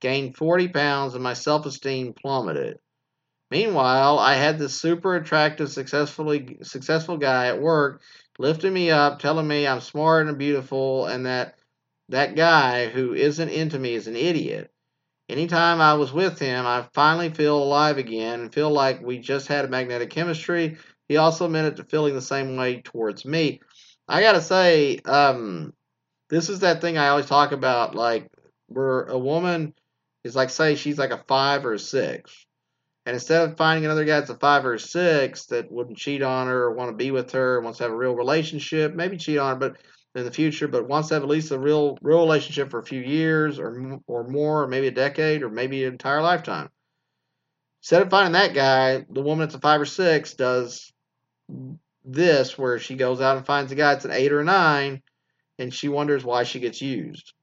gained 40 pounds, and my self-esteem plummeted. Meanwhile, I had this super attractive, successful guy at work lifting me up, telling me I'm smart and beautiful, and that guy who isn't into me is an idiot. Anytime I was with him, I finally feel alive again and feel like we just had a magnetic chemistry. He also admitted to feeling the same way towards me. I gotta say, this is that thing I always talk about, like where a woman is like, say she's like a 5 or a 6, and instead of finding another guy that's a 5 or a 6 that wouldn't cheat on her or want to be with her, wants to have a real relationship, maybe cheat on her, but in the future, but wants to have at least a real relationship for a few years or more, or maybe a decade, or maybe an entire lifetime. Instead of finding that guy, the woman that's a 5 or 6 does this, where she goes out and finds a guy that's an 8 or a 9, and she wonders why she gets used.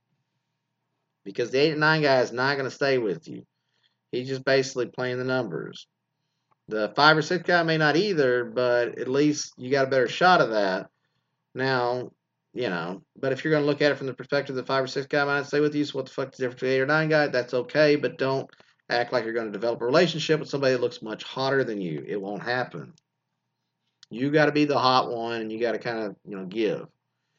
Because the 8 and 9 guy is not going to stay with you. He's just basically playing the numbers. The 5 or 6 guy may not either, but at least you got a better shot of that. Now, but if you're going to look at it from the perspective of the 5 or 6 guy might not stay with you, so what the fuck is the difference between 8 or 9 guy? That's okay, but don't act like you're going to develop a relationship with somebody that looks much hotter than you. It won't happen. You got to be the hot one, and you got to kind of, give.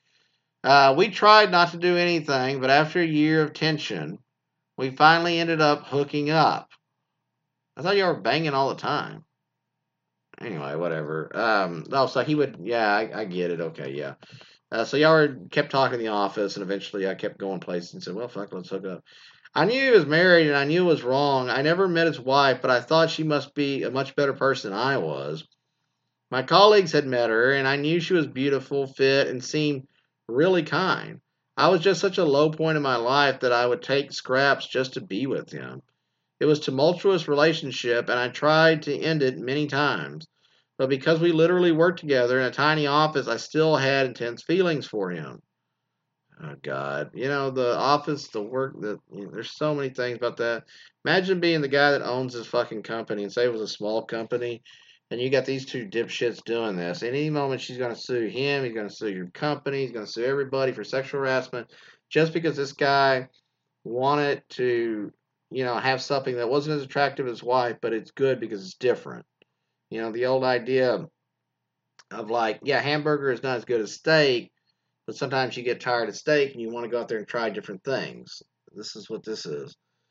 We tried not to do anything, but after a year of tension, we finally ended up hooking up. I thought y'all were banging all the time. Anyway, whatever. So he would, yeah, I get it. Okay, yeah. So y'all kept talking in the office, and eventually I kept going places and said, well, fuck, let's hook up. I knew he was married, and I knew it was wrong. I never met his wife, but I thought she must be a much better person than I was. My colleagues had met her, and I knew she was beautiful, fit, and seemed really kind. I was just such a low point in my life that I would take scraps just to be with him. It was a tumultuous relationship, and I tried to end it many times. But because we literally worked together in a tiny office, I still had intense feelings for him. Oh God, the office, the work, there's so many things about that. Imagine being the guy that owns this fucking company, and say it was a small company, and you got these two dipshits doing this. Any moment she's going to sue him, he's going to sue your company, he's going to sue everybody for sexual harassment, just because this guy wanted to, have something that wasn't as attractive as his wife, but it's good because it's different. The old idea of like, yeah, hamburger is not as good as steak, but sometimes you get tired of steak and you want to go out there and try different things. This is what this is.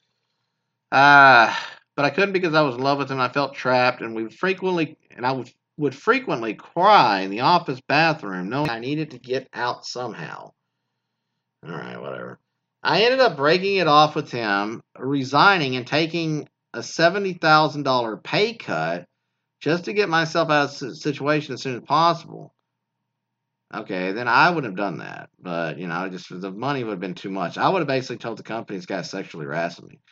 Uh, but I couldn't because I was in love with him. I felt trapped, and I would frequently cry in the office bathroom, knowing I needed to get out somehow. All right, whatever. I ended up breaking it off with him, resigning and taking a $70,000 pay cut just to get myself out of the situation as soon as possible. Okay, then I wouldn't have done that. But, just the money would have been too much. I would have basically told the company this guy sexually harassing me.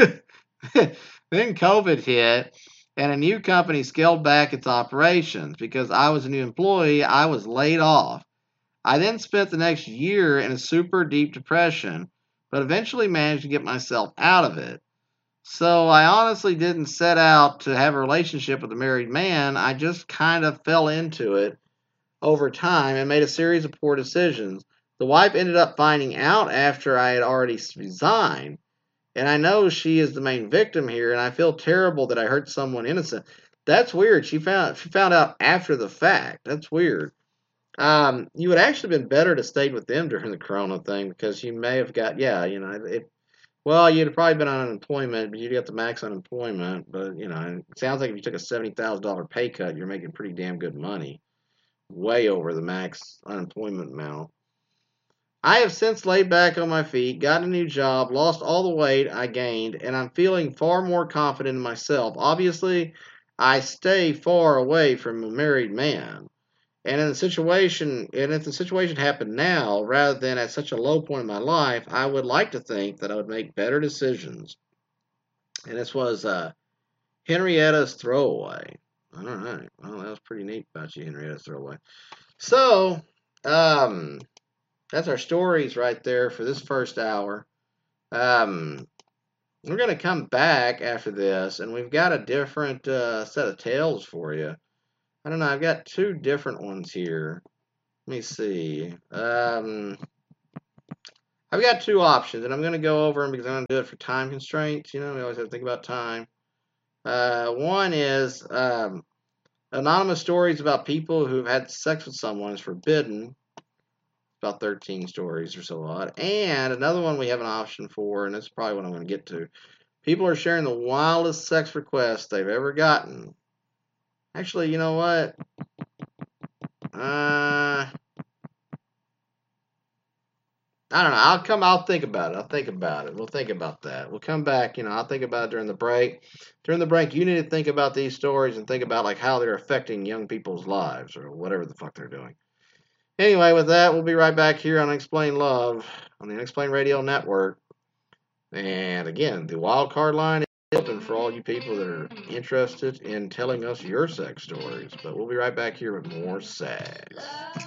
Then COVID hit, and a new company scaled back its operations. Because I was a new employee, I was laid off. I then spent the next year in a super deep depression, but eventually managed to get myself out of it. So I honestly didn't set out to have a relationship with a married man. I just kind of fell into it over time and made a series of poor decisions. The wife ended up finding out after I had already resigned, and I know she is the main victim here, and I feel terrible that I hurt someone innocent. That's weird. She found out after the fact. That's weird. You would actually been better to stayed with them during the Corona thing because you may have got, yeah, well, you'd have probably been on unemployment, but you'd get the max unemployment. But it sounds like if you took a $70,000 pay cut, you're making pretty damn good money, way over the max unemployment amount. I have since laid back on my feet, got a new job, lost all the weight I gained, and I'm feeling far more confident in myself. Obviously, I stay far away from a married man. And if the situation happened now, rather than at such a low point in my life, I would like to think that I would make better decisions. And this was Henrietta's Throwaway. All right. Well, that was pretty neat about you, Henrietta's Throwaway. So, that's our stories right there for this first hour. We're going to come back after this, and we've got a different set of tales for you. I don't know. I've got two different ones here. Let me see. I've got two options, and I'm going to go over them because I'm going to do it for time constraints. We always have to think about time. One is anonymous stories about people who've had sex with someone is forbidden. About 13 stories or so odd. And another one we have an option for, and this is probably what I'm going to get to. People are sharing the wildest sex requests they've ever gotten. Actually, you know what? I don't know. I'll think about it. I'll think about it. We'll think about that. We'll come back. I'll think about it during the break. During the break, you need to think about these stories and think about like how they're affecting young people's lives or whatever the fuck they're doing. Anyway, with that, we'll be right back here on Unexplained Love on the Unexplained Radio Network. And again, the wild card line is open for all you people that are interested in telling us your sex stories. But we'll be right back here with more sex.